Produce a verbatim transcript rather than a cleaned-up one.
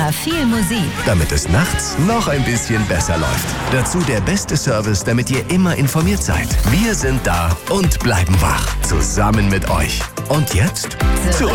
immer viel Musik. Damit es nachts noch ein bisschen besser läuft. Dazu der beste Service, damit ihr immer informiert seid. Wir sind da und bleiben wach. Zusammen mit euch. Und jetzt zurück